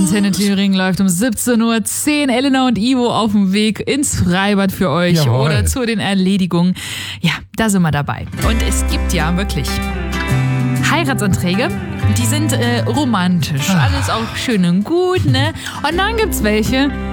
Antenne Thüringen läuft um 17:10 Uhr. Elena und Ivo auf dem Weg ins Freibad für euch. Jawohl. Oder zu den Erledigungen. Ja, da sind wir dabei. Und es gibt ja wirklich Heiratsanträge, die sind romantisch. Alles auch schön und gut, ne? Und dann gibt's welche,